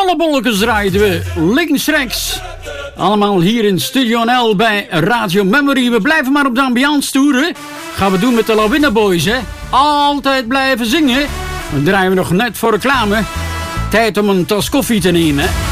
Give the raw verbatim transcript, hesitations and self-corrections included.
Alle bolletjes draaien we links, rechts. Allemaal hier in Studio N L bij Radio Memory. We blijven maar op de ambiance toeren. Gaan we doen met de Lawinne Boys, hè. Altijd blijven zingen. Dan draaien we nog net voor reclame. Tijd om een tas koffie te nemen.